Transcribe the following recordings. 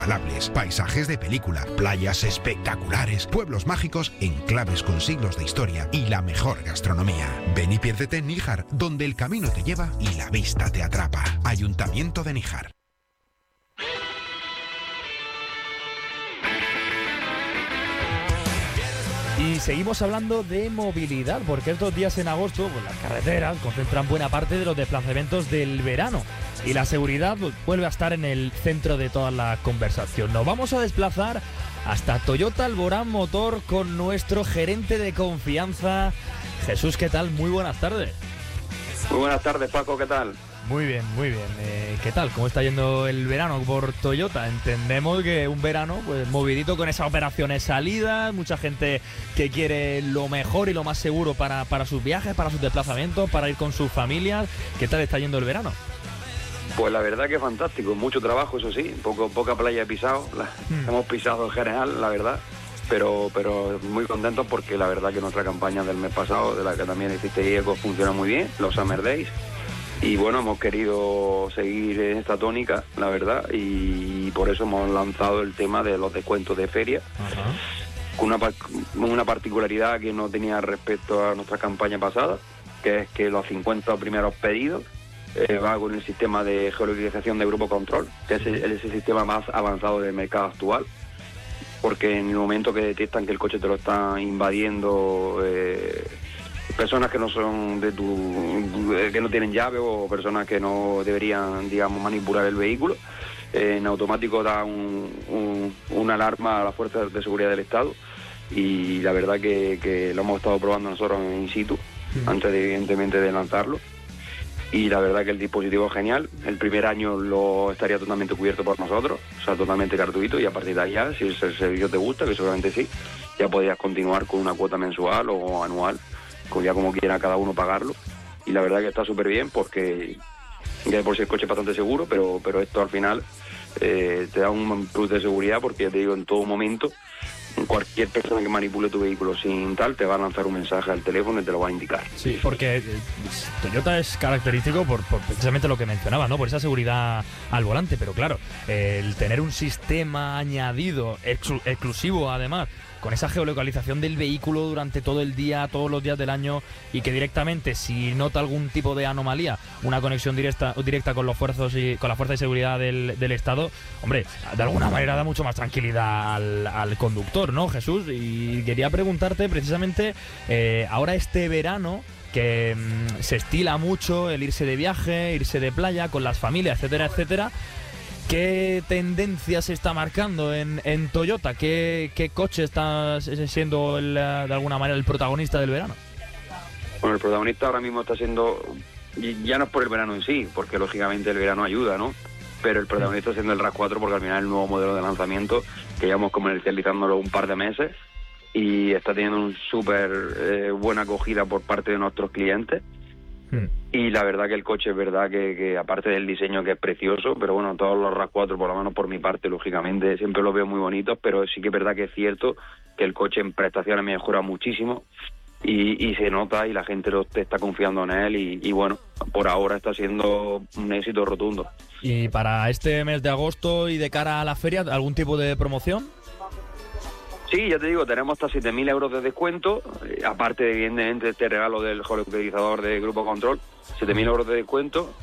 paisajes de película, playas espectaculares, pueblos mágicos, enclaves con siglos de historia y la mejor gastronomía. Ven y piérdete en Níjar, donde el camino te lleva y la vista te atrapa. Ayuntamiento de Níjar. Y seguimos hablando de movilidad, porque estos días en agosto pues, las carreteras concentran buena parte de los desplazamientos del verano y la seguridad pues, vuelve a estar en el centro de toda la conversación. Nos vamos a desplazar hasta Toyota Alborán Motor con nuestro gerente de confianza, Jesús. ¿Qué tal? Muy buenas tardes. Muy buenas tardes, Paco, ¿qué tal? Muy bien, muy bien. ¿Qué tal? ¿Cómo está yendo el verano por Toyota? Entendemos que un verano pues movidito con esas operaciones salidas, mucha gente que quiere lo mejor y lo más seguro para sus viajes, para sus desplazamientos, para ir con sus familias. ¿Qué tal está yendo el verano? Pues la verdad que fantástico, mucho trabajo, eso sí, poca playa he pisado, hemos pisado en general, la verdad, pero muy contentos porque la verdad que nuestra campaña del mes pasado, de la que también hiciste Eco, funciona muy bien, los Summer Days. Y bueno, hemos querido seguir en esta tónica, la verdad, y por eso hemos lanzado el tema de los descuentos de feria, con una particularidad que no tenía respecto a nuestra campaña pasada, que es que los 50 primeros pedidos va con el sistema de geolocalización de Grupo Control, que es el sistema más avanzado del mercado actual, porque en el momento que detectan que el coche te lo está invadiendo personas que no son que no tienen llave o personas que no deberían, digamos, manipular el vehículo, en automático da una alarma a las fuerzas de seguridad del Estado, y la verdad que lo hemos estado probando nosotros in situ antes de, evidentemente, de lanzarlo, y la verdad que el dispositivo es genial. El primer año lo estaría totalmente cubierto por nosotros, o sea, totalmente gratuito, y a partir de ahí ya, si el servicio te gusta, que seguramente sí, ya podrías continuar con una cuota mensual o anual, ya como quiera cada uno pagarlo. Y la verdad que está súper bien, porque ya de por sí el coche es bastante seguro, pero esto al final te da un plus de seguridad, porque ya te digo, en todo momento cualquier persona que manipule tu vehículo sin tal te va a lanzar un mensaje al teléfono y te lo va a indicar. Sí, porque Toyota es característico por precisamente lo que mencionaba, ¿no? Por esa seguridad al volante, pero claro, el tener un sistema añadido, exclusivo además, con esa geolocalización del vehículo durante todo el día, todos los días del año, y que directamente, si nota algún tipo de anomalía, una conexión directa con los fuerzas y con la fuerza de seguridad del Estado, hombre, de alguna manera da mucho más tranquilidad al conductor, ¿no, Jesús? Y quería preguntarte precisamente, ahora este verano, que se estila mucho el irse de viaje, irse de playa con las familias, etcétera, etcétera, ¿qué tendencia se está marcando en Toyota? ¿Qué coche está siendo de alguna manera el protagonista del verano? Bueno, el protagonista ahora mismo está siendo, ya no es por el verano en sí, porque lógicamente el verano ayuda, ¿no? Pero el protagonista está siendo el RAV4, porque al final es el nuevo modelo de lanzamiento, que llevamos comercializándolo un par de meses, y está teniendo un súper buena acogida por parte de nuestros clientes. Y la verdad que el coche es verdad que aparte del diseño, que es precioso, pero bueno, todos los RAV4, por lo menos por mi parte, lógicamente, siempre los veo muy bonitos, pero sí que es verdad que es cierto que el coche en prestaciones mejora muchísimo, y se nota, y la gente está confiando en él, y bueno, por ahora está siendo un éxito rotundo. ¿Y para este mes de agosto y de cara a la feria, algún tipo de promoción? Sí, ya te digo, tenemos hasta 7.000 euros de descuento, aparte, evidentemente, de este regalo del geolocalizador de Grupo Control, 7.000 euros de descuento,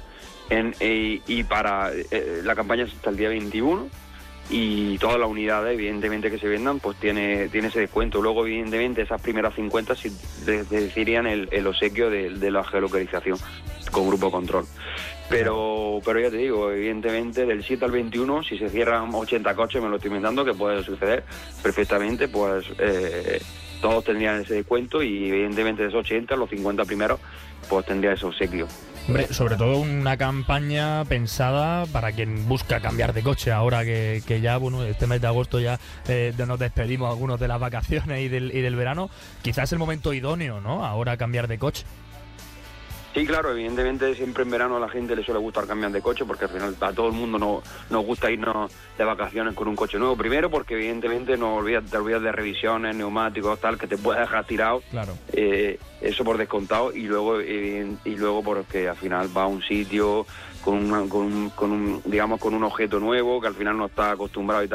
y para la campaña es hasta el día 21, y todas las unidades, evidentemente, que se vendan, pues tiene ese descuento. Luego, evidentemente, esas primeras 50 sí decidirían el obsequio de la geolocalización con Grupo Control. Pero ya te digo, evidentemente, del 7 al 21, si se cierran 80 coches, me lo estoy inventando, que puede suceder perfectamente, pues todos tendrían ese descuento, y evidentemente de esos 80, los 50 primeros, pues tendría ese obsequio. Hombre, sobre todo una campaña pensada para quien busca cambiar de coche, ahora que ya, bueno, este mes de agosto ya nos despedimos algunos de las vacaciones y del verano. Quizás es el momento idóneo, ¿no?, ahora cambiar de coche. Sí, claro, evidentemente siempre en verano a la gente le suele gustar cambiar de coche, porque al final a todo el mundo nos gusta irnos de vacaciones con un coche nuevo. Primero porque evidentemente te olvidas de revisiones, neumáticos, tal, que te puede dejar tirado. Claro. Eso por descontado, y luego porque al final va a un sitio con un objeto nuevo que al final no está acostumbrado y tal.